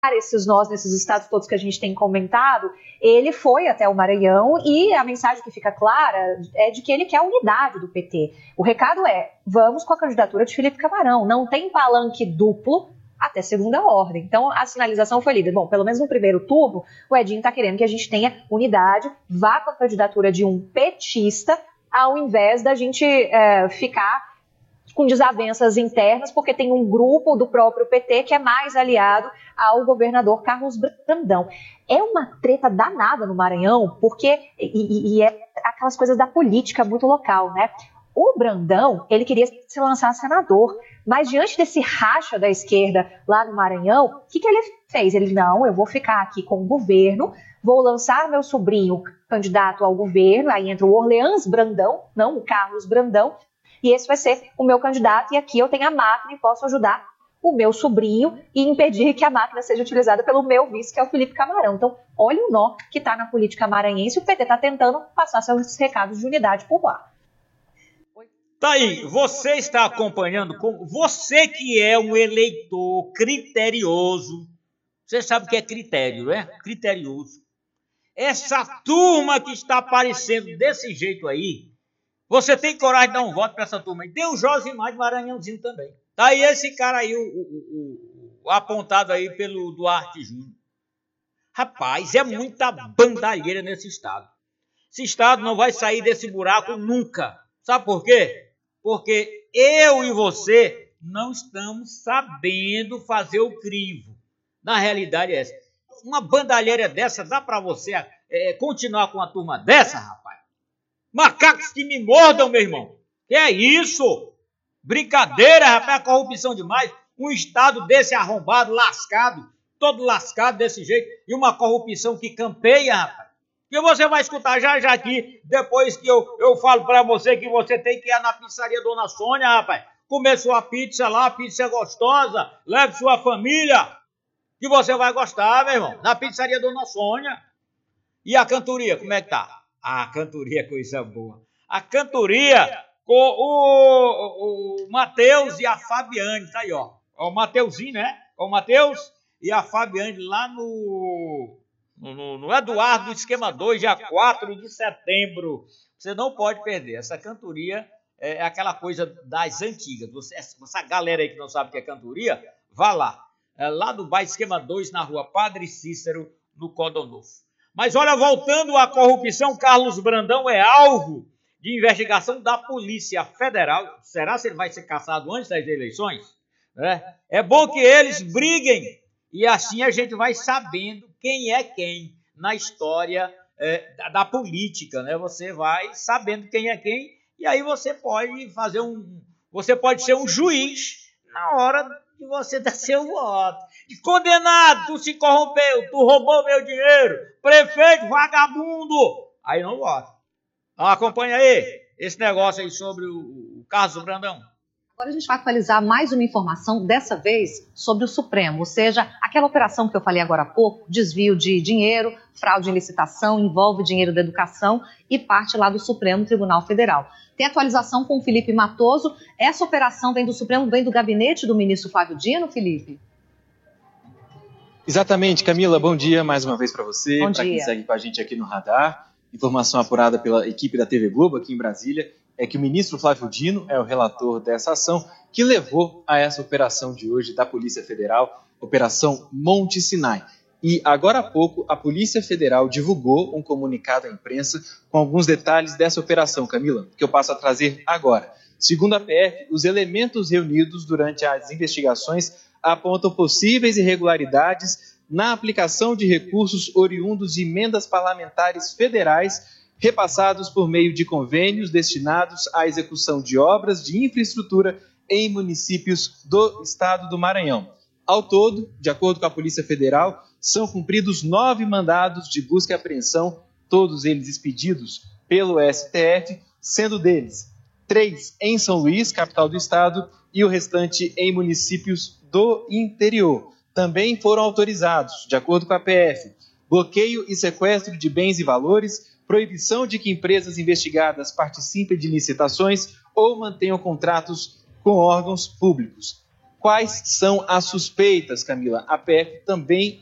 esses nós nesses estados todos que a gente tem comentado, ele foi até o Maranhão e a mensagem que fica clara é de que ele quer a unidade do PT. O recado é, vamos com a candidatura de Felipe Camarão, não tem palanque duplo até segunda ordem. Então, a sinalização foi lida. Bom, pelo menos no primeiro turno, o Edinho está querendo que a gente tenha unidade, vá com a candidatura de um petista, ao invés da gente ficar com desavenças internas, porque tem um grupo do próprio PT que é mais aliado ao governador Carlos Brandão. É uma treta danada no Maranhão, porque e é aquelas coisas da política muito local, né? O Brandão, ele queria se lançar senador, mas diante desse racha da esquerda lá no Maranhão, o que ele fez? Ele, não, eu vou ficar aqui com o governo, vou lançar meu sobrinho candidato ao governo, aí entra o Orleans Brandão, não o Carlos Brandão, e esse vai ser o meu candidato, e aqui eu tenho a máquina e posso ajudar o meu sobrinho e impedir que a máquina seja utilizada pelo meu vice, que é o Felipe Camarão. Então, olha o nó que está na política maranhense, o PT está tentando passar seus recados de unidade por lá. Tá aí, você está acompanhando, você que é um eleitor criterioso, você sabe o que é critério, né? Criterioso. Essa turma que está aparecendo desse jeito aí, você tem coragem de dar um voto para essa turma aí. Tem o Josimar de Maranhãozinho também. Tá aí esse cara aí, o apontado aí pelo Duarte Júnior. Rapaz, é muita bandalheira nesse estado. Esse estado não vai sair desse buraco nunca. Sabe por quê? Porque eu e você não estamos sabendo fazer o crivo. Na realidade é essa. Uma bandalheira dessa, dá para você continuar com uma turma dessa, rapaz? Macacos que me mordam, meu irmão. Que é isso? Brincadeira, rapaz, é corrupção demais. Um estado desse arrombado, lascado, todo lascado desse jeito, e uma corrupção que campeia, rapaz. Que você vai escutar já aqui, depois que eu falo pra você que você tem que ir na pizzaria Dona Sônia, rapaz. Comer sua pizza lá, pizza gostosa, leve sua família, que você vai gostar, meu irmão. Na pizzaria Dona Sônia. E a cantoria, como é que tá? A cantoria é coisa boa. A cantoria com o Matheus e a Fabiane, tá aí, ó. É o Mateuzinho, né? É o Matheus e a Fabiane lá no Eduardo do Esquema 2, dia 4 de setembro. Você não pode perder. Essa cantoria é aquela coisa das antigas. Essa galera aí que não sabe o que é cantoria, vá lá. É lá do bairro Esquema 2, na rua Padre Cícero, no Codonolfo. Mas olha, voltando à corrupção, Carlos Brandão é alvo de investigação da Polícia Federal. Será que ele vai ser caçado antes das eleições? É bom que eles briguem e assim a gente vai sabendo quem é quem na história da política, né? Você vai sabendo quem é quem e aí você pode você pode ser um juiz na hora de você dar seu voto. E condenado, tu se corrompeu, tu roubou meu dinheiro, prefeito vagabundo, aí não vota. Então acompanha aí esse negócio aí sobre o Carlos Brandão. Agora a gente vai atualizar mais uma informação, dessa vez sobre o Supremo, ou seja, aquela operação que eu falei agora há pouco, desvio de dinheiro, fraude em licitação, envolve dinheiro da educação e parte lá do Supremo Tribunal Federal. Tem atualização com o Felipe Matoso. Essa operação vem do Supremo, vem do gabinete do ministro Flávio Dino, Felipe? Exatamente, Camila, bom dia mais uma vez para você, para quem segue com a gente aqui no Radar. Informação apurada pela equipe da TV Globo aqui em Brasília é que o ministro Flávio Dino é o relator dessa ação que levou a essa operação de hoje da Polícia Federal, Operação Monte Sinai. E agora há pouco a Polícia Federal divulgou um comunicado à imprensa com alguns detalhes dessa operação, Camila, que eu passo a trazer agora. Segundo a PF, os elementos reunidos durante as investigações apontam possíveis irregularidades na aplicação de recursos oriundos de emendas parlamentares federais repassados por meio de convênios destinados à execução de obras de infraestrutura em municípios do estado do Maranhão. Ao todo, de acordo com a Polícia Federal, são cumpridos 9 mandados de busca e apreensão, todos eles expedidos pelo STF, sendo deles 3 em São Luís, capital do estado, e o restante em municípios do interior. Também foram autorizados, de acordo com a PF, bloqueio e sequestro de bens e valores, proibição de que empresas investigadas participem de licitações ou mantenham contratos com órgãos públicos. Quais são as suspeitas, Camila? A PF também